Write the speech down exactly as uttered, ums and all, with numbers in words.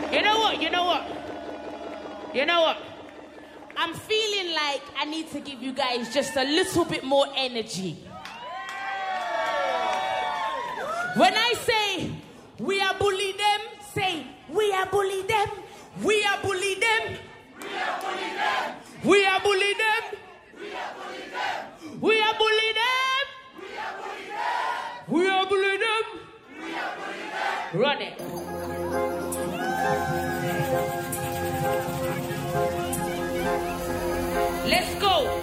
You know what? You know what? You know what? I'm feeling like I need to give you guys just a little bit more energy. When I say we are bully them, say we are bully them. We are bully them. We are bully them. We are bully them. We are bully them. We are bully them. We are bully them. We are bully them. We are bully them. Run it. Let's go.